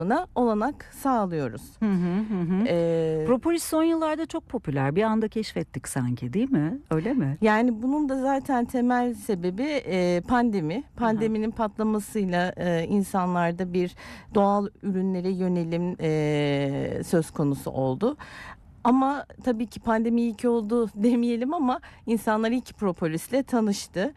olanak sağlıyoruz. Hı hı hı. Ee, Propolis son yıllarda çok popüler. Bir anda keşfettik sanki, değil mi? Öyle mi? Yani bunun da zaten temel sebebi pandemi. Pandeminin patlamasıyla insanlarda bir doğal ürünlere yönelim söz konusu oldu. Ama tabii ki pandemi iyi ki oldu demeyelim ama insanlar ilk propolisle tanıştı.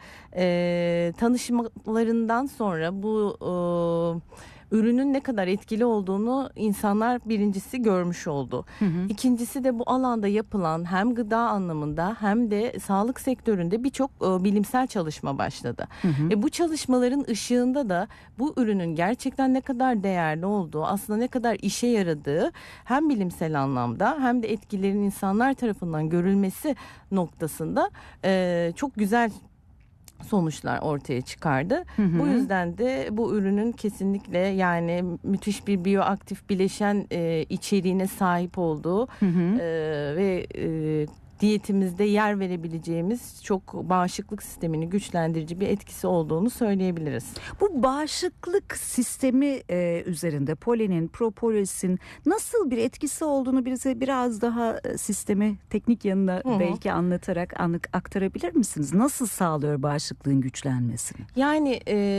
Tanışmalarından sonra bu ürünün ne kadar etkili olduğunu insanlar birincisi görmüş oldu. Hı hı. İkincisi de bu alanda yapılan hem gıda anlamında hem de sağlık sektöründe birçok bilimsel çalışma başladı. Hı hı. Bu çalışmaların ışığında da bu ürünün gerçekten ne kadar değerli olduğu, aslında ne kadar işe yaradığı hem bilimsel anlamda hem de etkilerin insanlar tarafından görülmesi noktasında çok güzel sonuçlar ortaya çıkardı. Hı hı. Bu yüzden de bu ürünün kesinlikle yani müthiş bir biyoaktif bileşen içeriğine sahip olduğu Hı hı. ve diyetimizde yer verebileceğimiz çok bağışıklık sistemini güçlendirici bir etkisi olduğunu söyleyebiliriz. Bu bağışıklık sistemi üzerinde polenin, propolisin nasıl bir etkisi olduğunu bize biraz daha sistemi teknik yanına belki anlatarak aktarabilir misiniz? Nasıl sağlıyor bağışıklığın güçlenmesini? Yani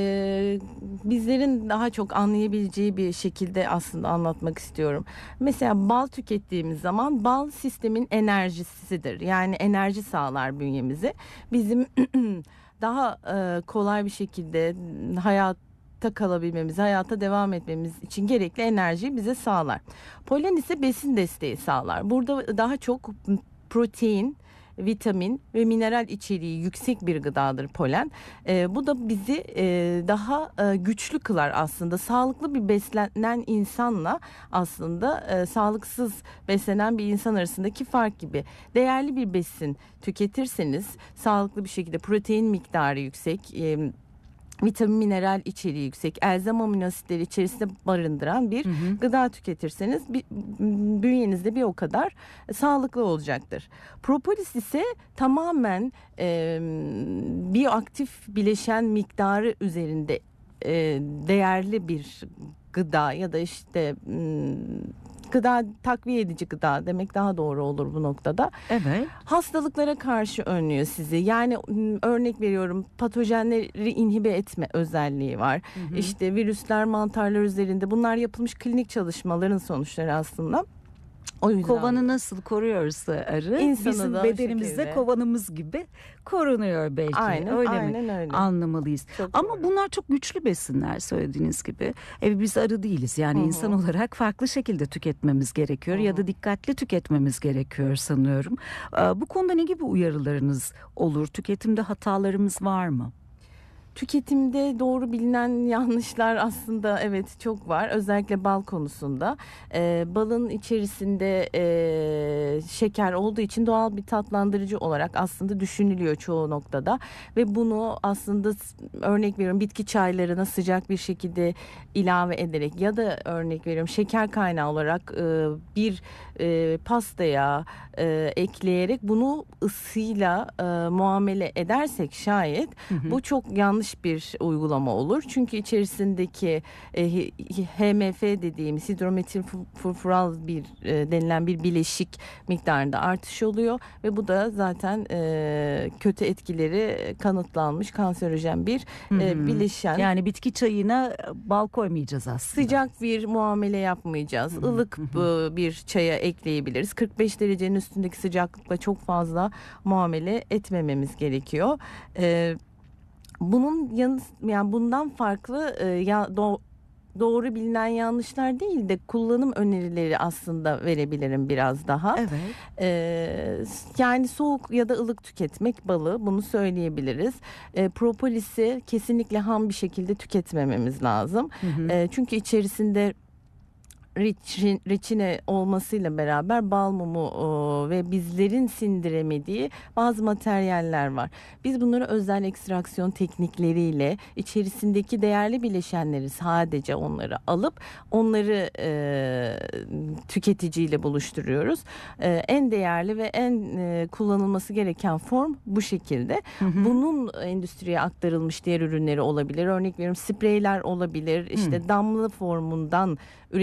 bizlerin daha çok anlayabileceği bir şekilde aslında anlatmak istiyorum. Mesela bal tükettiğimiz zaman bal sistemin enerjisidir. Yani enerji sağlar bünyemize. Bizim daha kolay bir şekilde hayatta kalabilmemiz, hayata devam etmemiz için gerekli enerjiyi bize sağlar. Polen ise besin desteği sağlar. Burada daha çok protein, vitamin ve mineral içeriği yüksek bir gıdadır polen. Bu da bizi daha güçlü kılar aslında. Sağlıklı bir beslenen insanla aslında sağlıksız beslenen bir insan arasındaki fark gibi. Değerli bir besin tüketirseniz sağlıklı bir şekilde protein miktarı yüksek, vitamin mineral içeriği yüksek, elzem amino asitleri içerisinde barındıran bir gıda tüketirseniz bünyenizde bir o kadar sağlıklı olacaktır. Propolis ise tamamen biyoaktif bileşen miktarı üzerinde değerli bir gıda ya da işte gıda, takviye edici gıda demek daha doğru olur bu noktada. Evet. Hastalıklara karşı önlüyor sizi. Yani örnek veriyorum, patojenleri inhibe etme özelliği var. İşte virüsler, mantarlar üzerinde bunlar yapılmış klinik çalışmaların sonuçları aslında. O yüzden Kovanı nasıl koruyorsa arı, İnsanı bizim da o bedenimizde şekilde. kovanımız gibi korunuyor belki. Aynen, öyle aynen mi? öyle. Anlamalıyız. Çok Ama doğru. bunlar çok güçlü besinler söylediğiniz gibi. Biz arı değiliz. Yani insan olarak farklı şekilde tüketmemiz gerekiyor ya da dikkatli tüketmemiz gerekiyor sanıyorum. Bu konuda ne gibi uyarılarınız olur? Tüketimde hatalarımız var mı? Tüketimde doğru bilinen yanlışlar aslında evet çok var. Özellikle bal konusunda. Balın içerisinde şeker olduğu için doğal bir tatlandırıcı olarak aslında düşünülüyor çoğu noktada. Ve bunu aslında örnek veriyorum bitki çaylarına sıcak bir şekilde ilave ederek ya da örnek veriyorum şeker kaynağı olarak bir pastaya ekleyerek bunu ısıyla muamele edersek şayet bu çok yanlış bir uygulama olur. Çünkü içerisindeki HMF dediğimiz hidrometil furfural denilen bir bileşik miktarında artış oluyor ve bu da zaten kötü etkileri kanıtlanmış kanserojen bir bileşen. Yani bitki çayına bal koymayacağız aslında. Sıcak bir muamele yapmayacağız. Ilık bir çaya ekleyebiliriz. 45 derecenin üstündeki sıcaklıkla çok fazla muamele etmememiz gerekiyor. Yani bundan farklı doğru bilinen yanlışlar değil de kullanım önerileri aslında verebilirim biraz daha. Evet. Yani soğuk ya da ılık tüketmek balı, bunu söyleyebiliriz. Propolisi kesinlikle ham bir şekilde tüketmememiz lazım. Çünkü içerisinde reçine olmasıyla beraber bal mumu ve bizlerin sindiremediği bazı materyaller var. Biz bunları özel ekstraksiyon teknikleriyle içerisindeki değerli bileşenleri sadece onları alıp onları tüketiciyle buluşturuyoruz. En değerli ve en kullanılması gereken form bu şekilde. Bunun endüstriye aktarılmış diğer ürünleri olabilir. Örnek veriyorum spreyler olabilir. İşte damla formundan